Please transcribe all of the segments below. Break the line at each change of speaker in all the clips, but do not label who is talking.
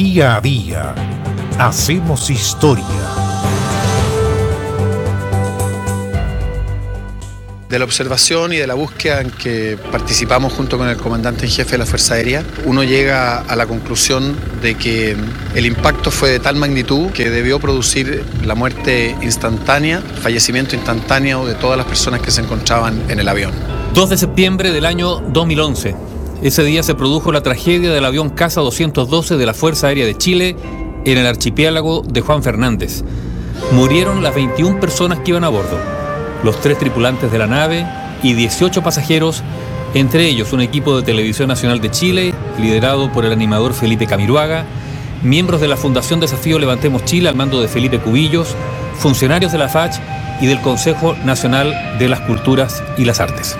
Día a día, hacemos historia.
De la observación y de la búsqueda en que participamos junto con el comandante en jefe de la Fuerza Aérea, uno llega a la conclusión de que el impacto fue de tal magnitud que debió producir la muerte instantánea, fallecimiento instantáneo de todas las personas que se encontraban en el avión.
2 de septiembre del año 2011. Ese día se produjo la tragedia del avión Casa 212 de la Fuerza Aérea de Chile en el archipiélago de Juan Fernández. Murieron las 21 personas que iban a bordo, los 3 tripulantes de la nave y 18 pasajeros, entre ellos un equipo de Televisión Nacional de Chile, liderado por el animador Felipe Camiroaga, miembros de la Fundación Desafío Levantemos Chile al mando de Felipe Cubillos, funcionarios de la FACH y del Consejo Nacional de las Culturas y las Artes.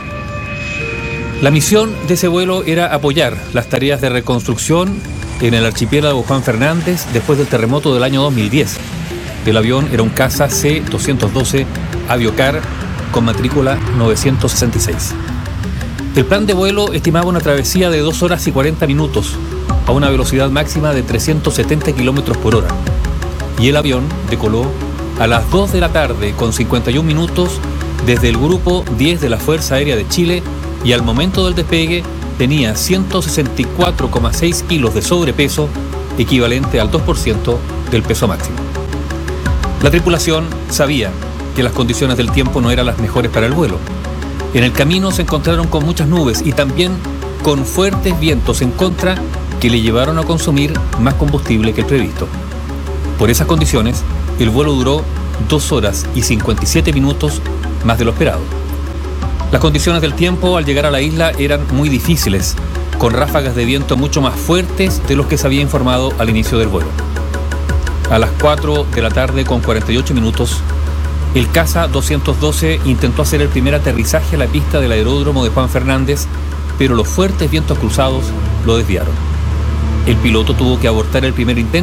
La misión de ese vuelo era apoyar las tareas de reconstrucción en el archipiélago Juan Fernández después del terremoto del año 2010. El avión era un Casa C-212 Aviocar con matrícula 966. El plan de vuelo estimaba una travesía de 2 horas y 40 minutos a una velocidad máxima de 370 kilómetros por hora. Y el avión decoló a las 2 de la tarde con 51 minutos desde el Grupo 10 de la Fuerza Aérea de Chile y al momento del despegue tenía 164,6 kilos de sobrepeso, equivalente al 2% del peso máximo. La tripulación sabía que las condiciones del tiempo no eran las mejores para el vuelo. En el camino se encontraron con muchas nubes y también con fuertes vientos en contra que le llevaron a consumir más combustible que el previsto. Por esas condiciones, el vuelo duró 2 horas y 57 minutos más de lo esperado. Las condiciones del tiempo al llegar a la isla eran muy difíciles, con ráfagas de viento mucho más fuertes de los que se había informado al inicio del vuelo. A las 4 de la tarde con 48 minutos, el Casa 212 intentó hacer el primer aterrizaje a la pista del aeródromo de Juan Fernández, pero los fuertes vientos cruzados lo desviaron. El piloto tuvo que abortar el primer intento